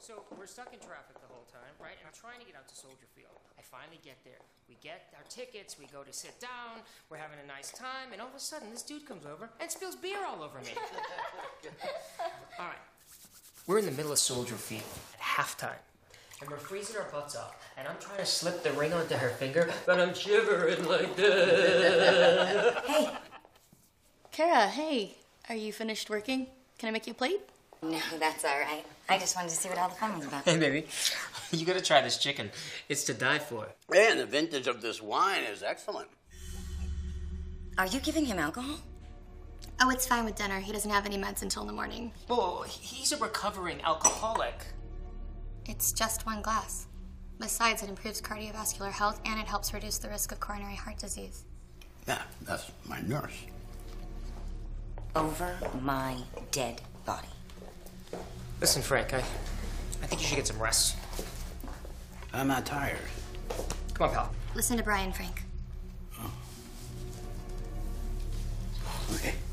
So we're stuck in traffic the whole time, right? And I'm trying to get out to Soldier Field. I finally get there. We get our tickets, we go to sit down, we're having a nice time, and all of a sudden this dude comes over and spills beer all over me. All right. We're in the middle of Soldier Field at halftime. And we're freezing our butts off. And I'm trying to slip the ring onto her finger, but I'm shivering like this. Hey. Kara, hey. Are you finished working? Can I make you a plate? No, that's all right. I just wanted to see what all the fun was about. Hey, baby. You gotta try this chicken. It's to die for. And the vintage of this wine is excellent. Are you giving him alcohol? Oh, it's fine with dinner. He doesn't have any meds until the morning. Well, he's a recovering alcoholic. It's just one glass. Besides, it improves cardiovascular health and it helps reduce the risk of coronary heart disease. Yeah, that's my nurse. Over my dead body. Listen, Frank, I think you should get some rest. I'm not tired. Come on, pal. Listen to Brian, Frank. Okay.